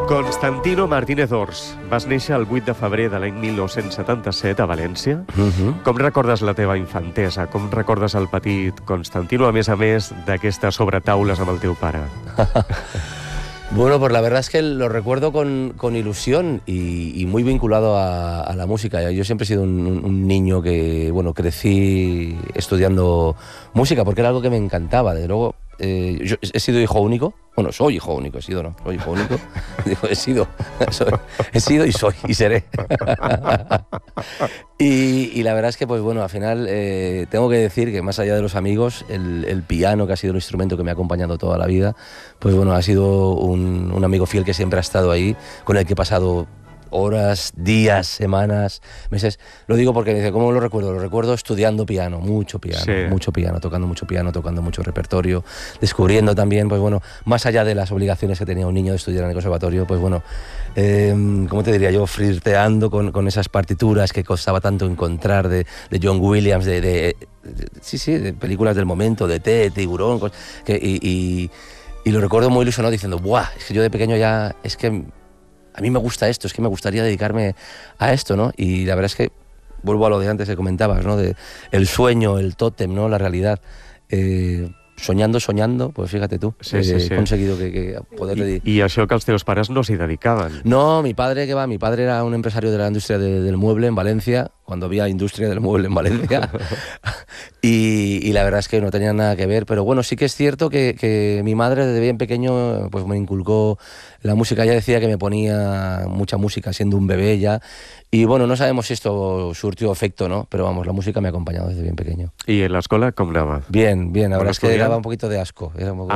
Constantino Martínez Ors, vas néixer el 8 de febrer de l'any 1977 a València. Com recordes la teva infantesa? Com recordes el petit Constantino, a més d'aquestes sobretaules amb el teu pare? Bueno, pues la verdad es que lo recuerdo con ilusión y muy vinculado a la música. Yo siempre he sido un niño que, bueno, crecí estudiando música porque era algo que me encantaba. Desde luego, yo he sido hijo único. Bueno, soy hijo único, soy hijo único. Digo, he sido y soy y seré. y la verdad es que, pues bueno, al final tengo que decir que más allá de los amigos, el piano, que ha sido el instrumento que me ha acompañado toda la vida, pues bueno, ha sido un amigo fiel que siempre ha estado ahí, con el que he pasado horas, días, semanas, meses. Lo digo porque dice, ¿cómo lo recuerdo? Lo recuerdo estudiando piano, mucho piano, tocando mucho repertorio, descubriendo también, pues bueno, más allá de las obligaciones que tenía un niño de estudiar en el conservatorio, pues bueno, ¿cómo te diría yo? Flirteando con esas partituras que costaba tanto encontrar de John Williams, de películas del momento, de T, Tiburón, y lo recuerdo muy ilusionado diciendo, ¡buah! Es que yo de pequeño ya, es que a mí me gusta esto, es que me gustaría dedicarme a esto, ¿no? Y la verdad es que, vuelvo a lo de antes que comentabas, ¿no? De el sueño, el tótem, ¿no? La realidad. Soñando, pues fíjate tú, he conseguido que poder dedicar. I això que els teus pares no s'hi dedicaven. No, mi padre era un empresario de la industria del mueble en Valencia, cuando había industria del mueble en Valencia, y la verdad es que no tenía nada que ver, pero bueno, sí que es cierto que mi madre desde bien pequeño pues me inculcó la música. Ella decía que me ponía mucha música siendo un bebé ya, y bueno, no sabemos si esto surtió efecto, ¿no? Pero vamos, la música me ha acompañado desde bien pequeño. ¿Y en la escuela cómo anava? Bien, la verdad es que daba un poquito de asco. Era un poco...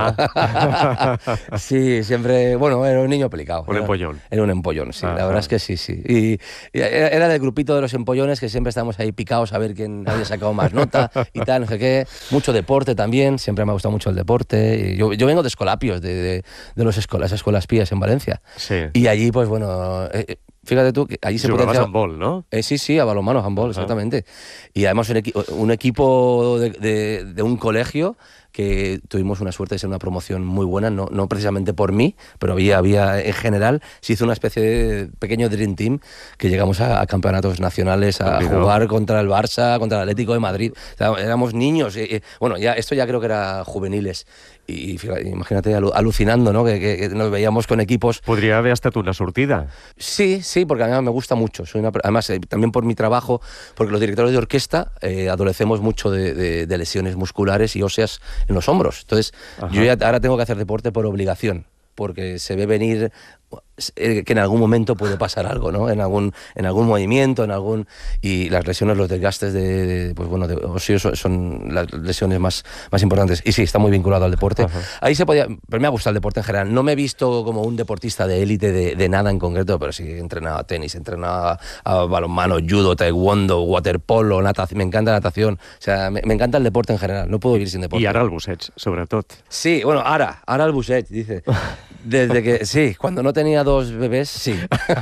Sí, siempre, bueno, era un niño aplicado. Un empollón. Era un empollón, sí, la verdad es que sí. Y era del grupito de los empollones que siempre estábamos ahí picados a ver quién había sacado más nota y tal, no sé qué. Mucho deporte también, siempre me ha gustado mucho el deporte. Y yo vengo de Escolapios, de las escuelas pías en Valencia. Sí. Y allí, pues bueno... Fíjate tú que allí se potencia... Jugabas handball, ¿no? Sí, a balonmano, handball, exactamente. Y además un equipo de un colegio que tuvimos una suerte de ser una promoción muy buena, no precisamente por mí, pero había en general, se hizo una especie de pequeño Dream Team que llegamos a campeonatos nacionales, a jugar contra el Barça, contra el Atlético de Madrid. O sea, éramos niños, bueno, esto ya creo que era juveniles. Y fíjate, imagínate, alucinando, ¿no? Que nos veíamos con equipos... Podria haver estat una sortida. Sí, porque a mí me gusta mucho. Además, también por mi trabajo, porque los directores de orquesta adolecemos mucho de lesiones musculares y óseas en los hombros. Entonces, yo ya ahora tengo que hacer deporte por obligación, porque se ve venir que en algún momento puede pasar algo, ¿no? En algún movimiento, y las lesiones, los desgastes de óseos son las lesiones más importantes. Y sí, está muy vinculado al deporte. Ahí pero me ha gustado el deporte en general. No me he visto como un deportista de élite de nada en concreto, pero sí he entrenado a tenis, he entrenado a balonmano, judo, taekwondo, waterpolo, natación. Me encanta la natación. O sea, me encanta el deporte en general. No puedo vivir sin deporte. I ara el busseig, sobretot. Sí, bueno, ara el busseig, dice. Desde que, sí, cuando no tenía 2 bebés, sí.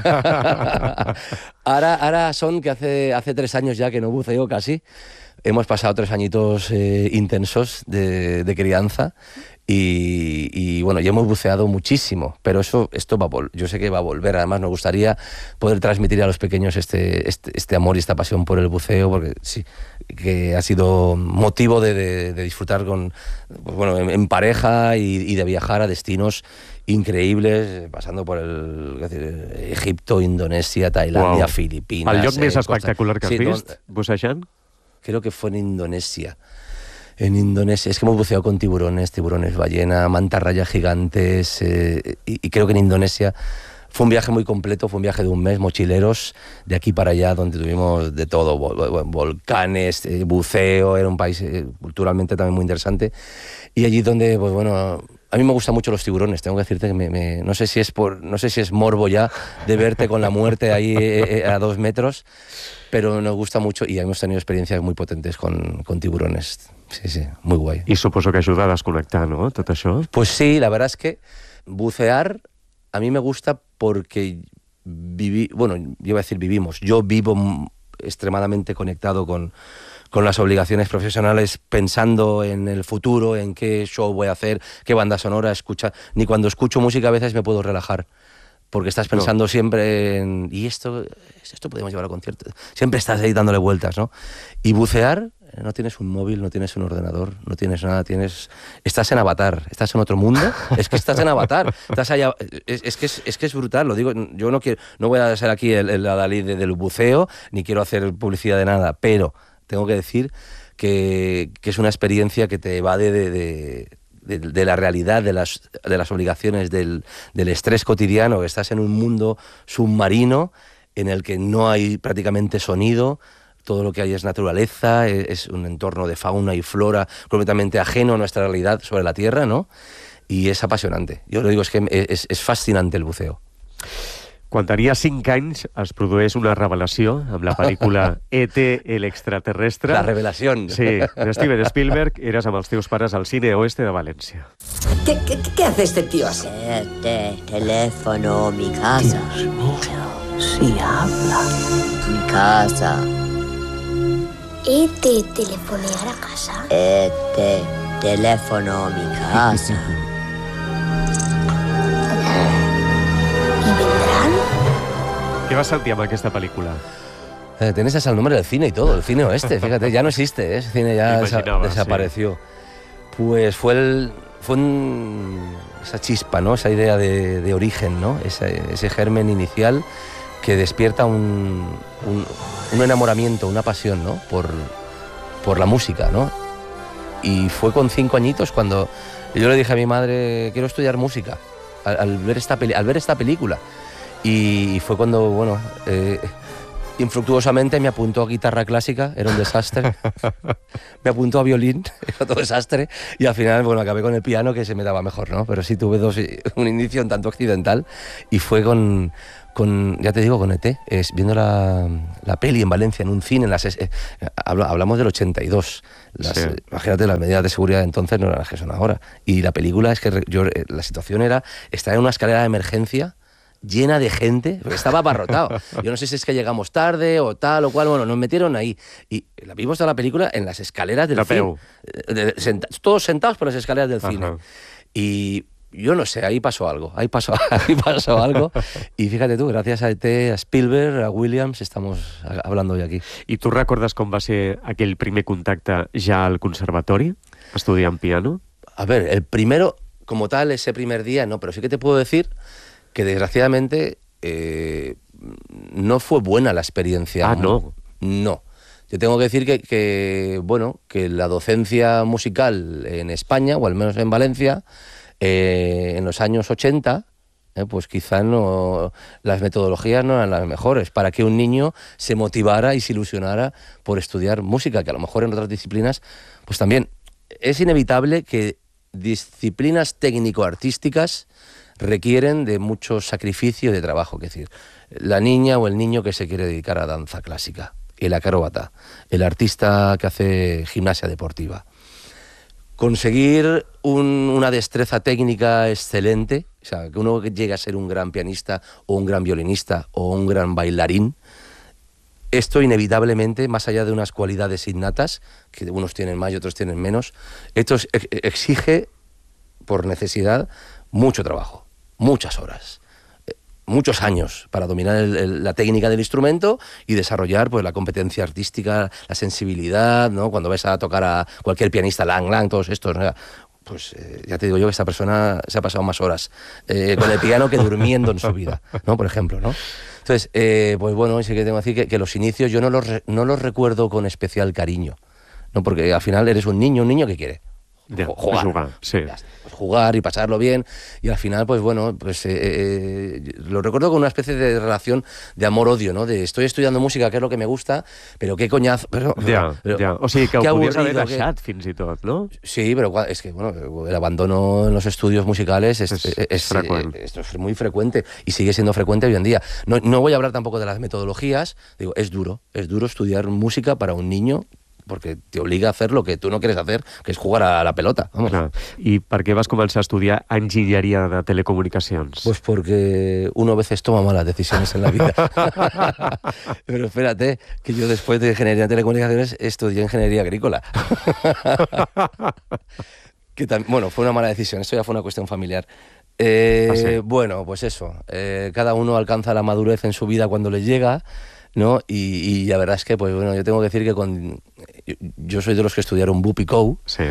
Ahora son que hace 3 años ya que no buceo casi. Hemos pasado 3 añitos intensos de crianza y bueno, ya hemos buceado muchísimo, pero esto yo sé que va a volver. Además, nos gustaría poder transmitir a los pequeños este amor y esta pasión por el buceo, porque sí, que ha sido motivo de disfrutar en pareja y de viajar a destinos increïbles, passant per Egipto, Indonesia, Tailandia, Filipinas... El lloc més espectacular que has vist, bucejant? Creo que fue en Indonesia. Es que hemos buceado con tiburones ballena, mantarrayas gigantes, y creo que en Indonesia fue un viaje muy completo, fue un viaje de un mes, mochileros, de aquí para allá, donde tuvimos de todo, volcanes, buceo, era un país culturalmente también muy interesante, y allí donde, pues bueno... A mí me gustan mucho los tiburones, tengo que decirte que no sé si es morbo ya de verte con la muerte ahí a 2 metros, pero nos gusta mucho y hemos tenido experiencias muy potentes con tiburones. Sí, muy guay. I suposo que ajuda a desconnectar, ¿no?, tot això? Pues sí, la verdad es que bucear a mí me gusta porque yo vivo extremadamente conectado con las obligaciones profesionales, pensando en el futuro, en qué show voy a hacer, qué banda sonora escuchar. Ni cuando escucho música a veces me puedo relajar. porque estás pensando siempre en... ¿Y esto podemos llevar a concierto? Siempre estás ahí dándole vueltas, ¿no? Y bucear, no tienes un móvil, no tienes un ordenador, no tienes nada, estás en Avatar, estás en otro mundo, es que estás en Avatar, estás allá, es que es brutal, lo digo, yo no voy a ser aquí el adalid del buceo, ni quiero hacer publicidad de nada, pero tengo que decir que es una experiencia que te evade de la realidad, de las obligaciones, del estrés cotidiano, que estás en un mundo submarino en el que no hay prácticamente sonido, todo lo que hay es naturaleza, es un entorno de fauna y flora completamente ajeno a nuestra realidad sobre la Tierra, ¿no? Y es apasionante. Yo lo digo, es que és fascinante el buceo. Quan tenia 5 anys es produeix una revelació amb la pel·lícula E.T. el extraterrestre. La revelació. Sí, de Steven Spielberg. Eres amb els teus pares al Cine Oeste de València. ¿Qué hace este tío así? Teléfono, mi casa. Dios mío, sí habla. Mi casa. ¿Te telefonear a casa? Teléfono, mi casa. ¿Y vendrán? Què vas sentir amb aquesta pel·lícula? Tenés hasta el nombre del cine y todo, el Cine Oeste, fíjate, ya no existe, ese cine ya desapareció. Sí. Pues fue esa chispa, ¿no? Esa idea de origen, ¿no? Ese germen inicial que despierta un enamoramiento, una pasión, ¿no? Por la música, ¿no? Y fue con 5 añitos cuando yo le dije a mi madre, quiero estudiar música, al ver esta película. Y fue cuando, bueno, infructuosamente me apuntó a guitarra clásica, era un desastre. Me apuntó a violín, era otro desastre. Y al final, bueno, acabé con el piano, que se me daba mejor, ¿no? Pero sí tuve un inicio un tanto accidental. Y fue ya te digo, con ET, viendo la peli en Valencia, en un cine, hablamos del 82. Sí. Imagínate, las medidas de seguridad de entonces no eran las que son ahora. Y la película es que la situación era estar en una escalera de emergencia llena de gente, porque estaba abarrotado. Yo no sé si es que llegamos tarde o tal o cual, bueno, nos metieron ahí. Y la vimos toda la película en las escaleras del cine. Todos sentados por las escaleras del cine. Y yo no sé, ahí pasó algo. Y fíjate tú, gracias a ET, a Spielberg, a Williams, estamos hablando hoy aquí. I tu recordes com va ser aquell primer contacte ja al conservatori, estudiant piano? A ver, el primero, como tal, ese primer día, no, pero sí que te puedo decir que desgraciadamente no fue buena la experiencia. Ah, ¿no? No. Yo tengo que decir que la docencia musical en España, o al menos en Valencia, en los años 80, pues quizá no, las metodologías no eran las mejores para que un niño se motivara y se ilusionara por estudiar música, que a lo mejor en otras disciplinas, pues también es inevitable que disciplinas técnico-artísticas requieren de mucho sacrificio y de trabajo. Es decir, la niña o el niño que se quiere dedicar a danza clásica, el acróbata, el artista que hace gimnasia deportiva. Conseguir una destreza técnica excelente, o sea, que uno llegue a ser un gran pianista o un gran violinista o un gran bailarín, esto inevitablemente, más allá de unas cualidades innatas, que unos tienen más y otros tienen menos, esto exige, por necesidad, mucho trabajo, muchas horas, muchos años para dominar la técnica del instrumento y desarrollar pues la competencia artística, la sensibilidad, ¿no? Cuando ves a tocar a cualquier pianista, Lang, todos estos, ¿no? Pues ya te digo yo que esta persona se ha pasado más horas con el piano que durmiendo en su vida, ¿no? Por ejemplo, ¿no? Entonces, pues bueno, sí que tengo que decir que los inicios yo no los recuerdo con especial cariño, ¿no? Porque al final eres un niño que quiere jugar, sí. Pues jugar y pasarlo bien, y al final pues bueno, pues lo recuerdo con una especie de relación de amor-odio, ¿no? De estoy estudiando música, que es lo que me gusta, pero qué coñazo, pero o sigui que ho podies haver avorrido, deixat fins i tot, no? Sí, pero es que bueno, el abandono en los estudios musicales es frecuente. Esto es muy frecuente y sigue siendo frecuente hoy en día. No voy a hablar tampoco de las metodologías, digo, es duro estudiar música para un niño, porque te obliga a hacer lo que tú no quieres hacer, que es jugar a la pelota. Vamos. Clar. I per què vas començar a estudiar enginyeria de telecomunicacions? Pues porque uno a veces toma malas decisiones en la vida. Pero espérate, que yo después de ingeniería de telecomunicaciones estudié ingeniería agrícola. Que bueno, fue una mala decisión, esto ya fue una cuestión familiar. Bueno, pues eso. Cada uno alcanza la madurez en su vida cuando le llega, ¿no? Y la verdad es que, pues bueno, yo tengo que decir que yo soy de los que estudiaron BUP y COU. Sí.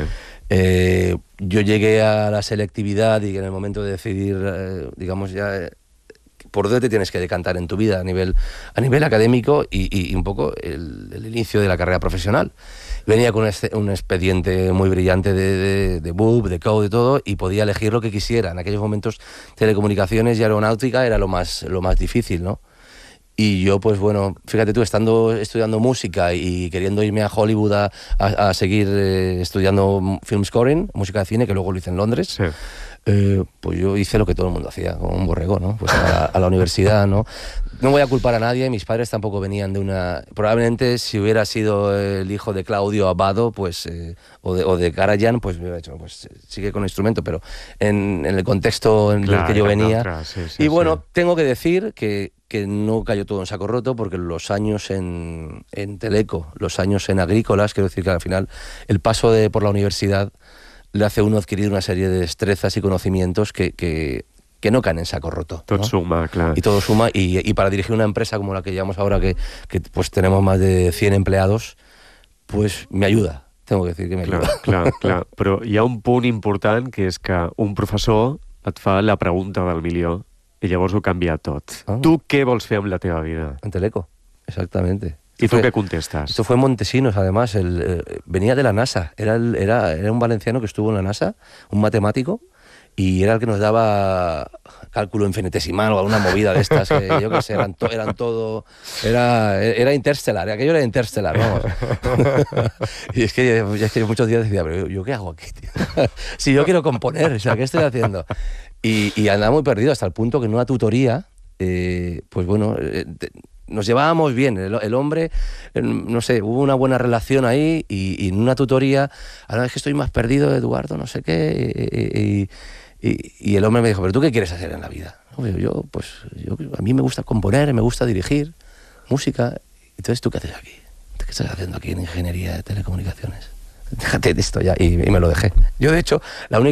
Yo llegué a la selectividad y en el momento de decidir, digamos ya, por dónde te tienes que decantar en tu vida a nivel académico y un poco el inicio de la carrera profesional. Venía con un expediente muy brillante de BUP, de COU, de todo, y podía elegir lo que quisiera. En aquellos momentos telecomunicaciones y aeronáutica era lo más difícil, ¿no? Y yo, pues bueno, fíjate tú, estudiando música y queriendo irme a Hollywood a seguir estudiando film scoring, música de cine, que luego lo hice en Londres, Sí. pues yo hice lo que todo el mundo hacía, como un borrego, ¿no? Pues a la universidad, ¿no? No voy a culpar a nadie, mis padres tampoco venían de una... Probablemente si hubiera sido el hijo de Claudio Abbado, pues, o de Karajan, pues me hubiera dicho, pues sigue con el instrumento, pero en el contexto en el que yo venía... Sí, y bueno, tengo que decir que no cayó todo en saco roto, porque los años en Teleco, los años en agrícolas, quiero decir que al final el paso por la universidad le hace a uno adquirir una serie de destrezas y conocimientos que no caen en saco roto, Tot ¿no? suma, clar. Y todo suma, y para dirigir una empresa como la que llevamos ahora, que pues tenemos más de 100 empleados, pues me ayuda, tengo que decir que me ayuda. Clar. Però hi ha un punt important, que és que un professor et fa la pregunta del milió i llavors ho canvia tot. Ah. Tu què vols fer amb la teva vida? En Teleco, exactamente. I tu què contestes? Esto fue en Montesinos, además. Venía de la NASA. Era un valenciano que estuvo en la NASA, un matemático, y era el que nos daba cálculo infinitesimal o alguna movida de estas, que yo qué sé, eran todo... Era interstellar, aquello era interstellar, vamos. Y es que muchos días decía, pero ¿yo qué hago aquí, tío? Si yo quiero componer, o sea, ¿qué estoy haciendo? Y andaba muy perdido, hasta el punto que en una tutoría, pues bueno... nos llevábamos bien, el hombre, no sé, hubo una buena relación ahí, y en una tutoría, ahora es que estoy más perdido, Eduardo, no sé qué, y el hombre me dijo, ¿pero tú qué quieres hacer en la vida? Yo, a mí me gusta componer, me gusta dirigir música. Entonces, ¿tú qué haces aquí? ¿Qué estás haciendo aquí en ingeniería de telecomunicaciones? Déjate de esto ya, y me lo dejé. Yo, de hecho, la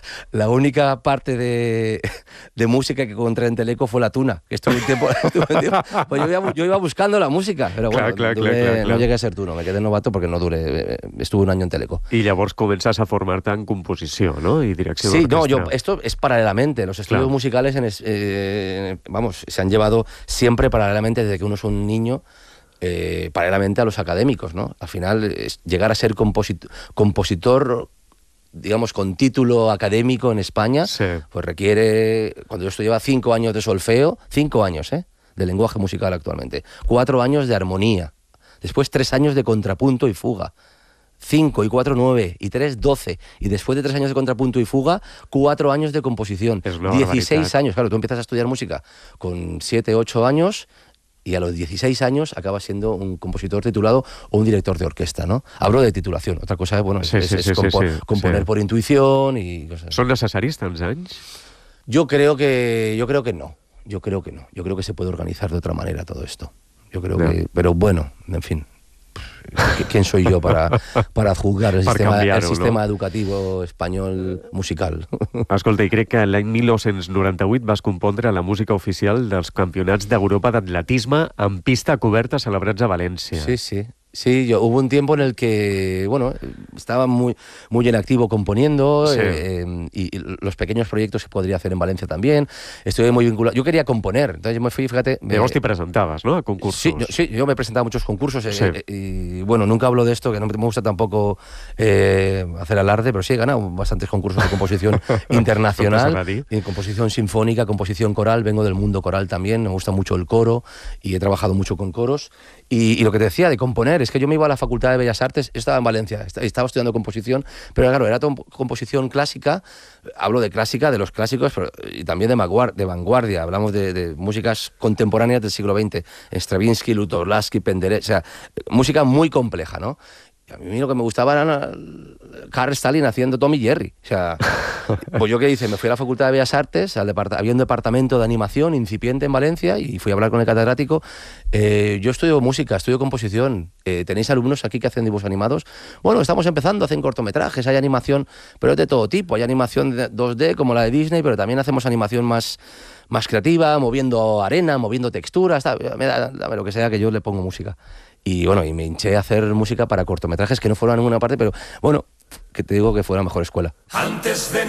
única parte de música que encontré en Teleco fue la tuna, que estuve un tiempo pues yo iba buscando la música, pero bueno, Clar. no llegué a ser tuno, me quedé novato porque no duré, estuve un año en Teleco. I llavors comences a formar-te en composició, no? I direcció Sí, d'orquestra. esto es paralelamente. Los estudios Claro. musicales, se han llevado siempre paralelamente desde que uno es un niño, paralelamente a los académicos, ¿no? Al final, llegar a ser compositor, digamos, con título académico en España, Sí. pues requiere... Cuando yo estudiaba 5 años de solfeo, 5 años, de lenguaje musical actualmente, 4 años de armonía, después 3 años de contrapunto y fuga, 5 y 4, 9, y 3, 12. Y después de 3 años de contrapunto y fuga, 4 años de composición. Es una 16 barbaritat. años. Claro, tú empiezas a estudiar música con 7, 8 años, y a los 16 años acabas siendo un compositor titulado o un director de orquesta, ¿no? Hablo de titulación. Otra cosa, bueno, Sí, es componer sí. por intuición y cosas. Són necessaris tants anys? Yo creo que no. Yo creo que se puede organizar de otra manera todo esto. Yo creo Ya. que... Pero bueno, en fin. ¿Quién soy yo para juzgar el Per canviar-ho, sistema no? educativo español musical? Escolta, i crec que l'any 1998 vas compondre la música oficial dels campionats d'Europa d'atletisme en pista coberta celebrats a València. Sí, hubo un tiempo en el que, bueno, estaba muy en activo componiendo, Sí. y los pequeños proyectos que podría hacer en Valencia también. Estuve muy vinculado. Yo quería componer, entonces yo me fui, fíjate... Llavors t'hi presentaves, no?, a concursos. Yo me he presentado a muchos concursos, Sí. y bueno, nunca hablo de esto, que no me gusta tampoco hacer alarde, pero sí he ganado bastantes concursos de composición No pasa internacional, nada. y composición sinfónica, composición coral. Vengo del mundo coral también, me gusta mucho el coro, y he trabajado mucho con coros. Y lo que te decía de componer, es que yo me iba a la Facultad de Bellas Artes, estaba en Valencia, estaba estudiando composición, pero claro, era todo composición clásica. Hablo de clásica, de los clásicos, pero, y también de vanguardia. Hablamos de músicas contemporáneas del siglo XX, Stravinsky, Lutoslawski, Penderecki, o sea, música muy compleja, ¿no? A mí lo que me gustaba era Carl Stalin haciendo Tom y Jerry. O sea, pues yo qué hice, me fui a la Facultad de Bellas Artes, había un departamento de animación incipiente en Valencia y fui a hablar con el catedrático. Yo estudio música, estudio composición. ¿Tenéis alumnos aquí que hacen dibujos animados? Bueno, estamos empezando, hacen cortometrajes, hay animación, pero es de todo tipo. Hay animación 2D como la de Disney, pero también hacemos animación más creativa, moviendo arena, moviendo texturas. Dame lo que sea, que yo le pongo música. Y bueno, y me hinché a hacer música para cortometrajes que no fueron a ninguna parte, pero bueno, que te digo que fue la mejor escuela. Antes de